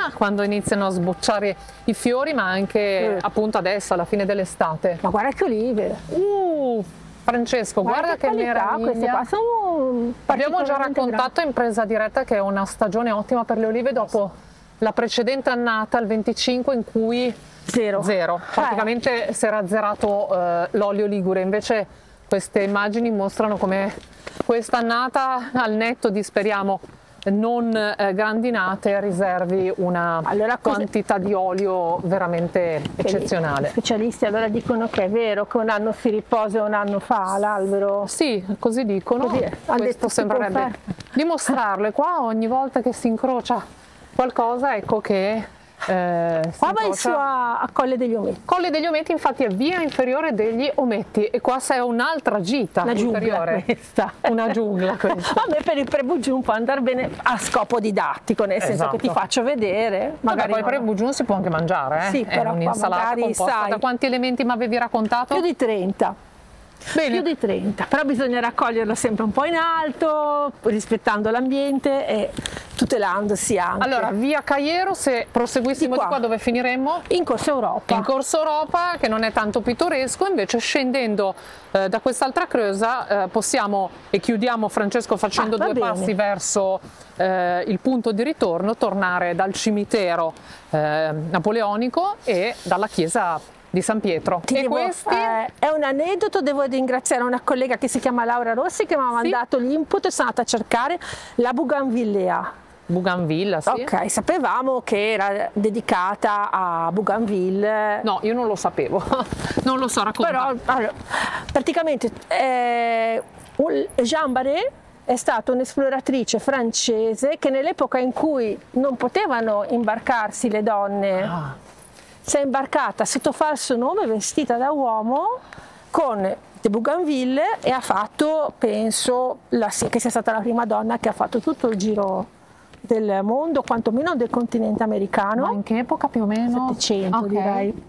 quando iniziano a sbocciare i fiori, ma anche appunto adesso alla fine dell'estate. Ma guarda che olive! Francesco, guarda che qualità queste qua, meraviglia. sono Abbiamo già particolarmente raccontato in presa diretta che è una stagione ottima per le olive dopo la precedente annata, il 25, in cui zero. Praticamente si era azzerato l'olio ligure. Invece queste immagini mostrano come quest'annata, al netto di, speriamo, non grandinate, riservi una quantità di olio veramente eccezionale. Gli specialisti allora dicono che è vero che un anno si riposa e un anno fa l'albero. Sì, così dicono. Così Questo sembrerebbe dimostrarlo, e qua ogni volta che si incrocia qualcosa, ecco che qua vai su a Colle degli Ometti. Colle degli Ometti infatti è via inferiore degli Ometti, e qua c'è un'altra gita inferiore. Questa. Una giungla questa. Vabbè, per il Prebujun può andare bene a scopo didattico, nel senso che ti faccio vedere. Magari poi il Prebujun si può anche mangiare, Sì, è però un'insalata composta da quanti elementi mi avevi raccontato? Più di 30. Bene. Più di 30, però bisogna raccoglierlo sempre un po' in alto, rispettando l'ambiente e tutelandosi anche. Allora, via Caiero, se proseguissimo di qua dove finiremmo? In Corso Europa. In Corso Europa, che non è tanto pittoresco, invece scendendo da quest'altra creusa possiamo, e chiudiamo Francesco facendo due passi verso il punto di ritorno, tornare dal cimitero napoleonico e dalla chiesa di San Pietro. Questi è un aneddoto, devo ringraziare una collega che si chiama Laura Rossi che mi ha mandato gli input e sono andata a cercare la Bougainvillea. Bougainville, sì. Ok, sapevamo che era dedicata a Bougainville. No, io non lo sapevo, non lo so, racconta. Però allora, praticamente Jeanne Barré è stata un'esploratrice francese che nell'epoca in cui non potevano imbarcarsi le donne, si è imbarcata sotto falso nome, vestita da uomo, con de Bougainville, e ha fatto, penso, che sia stata la prima donna che ha fatto tutto il giro del mondo, quantomeno del continente americano. Ma in che epoca più o meno? 700, direi.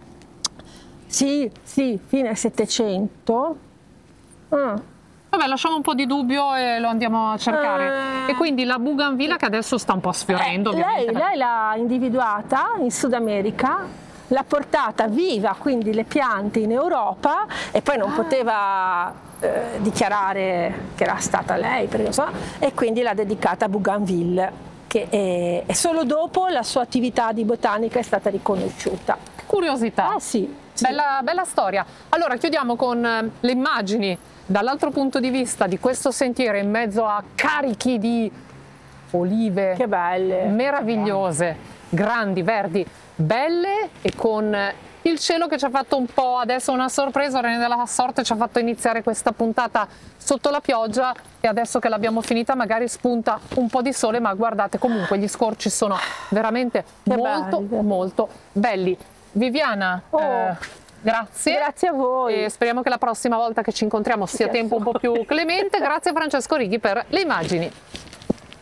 Sì, fine 700. Vabbè, lasciamo un po' di dubbio e lo andiamo a cercare. E quindi la Bougainville, che adesso sta un po' sfiorendo, ovviamente. Lei l'ha individuata in Sud America, l'ha portata viva, quindi le piante, in Europa, e poi non poteva dichiarare che era stata lei, perché e quindi l'ha dedicata a Bougainville, che è solo dopo la sua attività di botanica è stata riconosciuta. Curiosità. Sì. Bella storia. Allora chiudiamo con le immagini dall'altro punto di vista di questo sentiero in mezzo a carichi di olive. Che belle, meravigliose, grandi, verdi, belle, e con il cielo che ci ha fatto un po' adesso una sorpresa. Rene della Sorte ci ha fatto iniziare questa puntata sotto la pioggia, e adesso che l'abbiamo finita magari spunta un po' di sole, ma guardate, comunque gli scorci sono veramente molto belli. Viviana, grazie a voi, e speriamo che la prossima volta che ci incontriamo sia tempo un po' più clemente. Grazie a Francesco Righi per le immagini.